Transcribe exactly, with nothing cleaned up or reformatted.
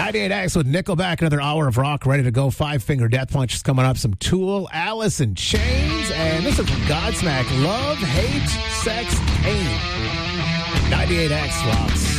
ninety-eight X with Nickelback, another hour of rock ready to go. Five Finger Death Punch is coming up. Some Tool, Alice in Chains, and this is from Godsmack. Love, Hate, Sex, Pain. ninety-eight X rocks.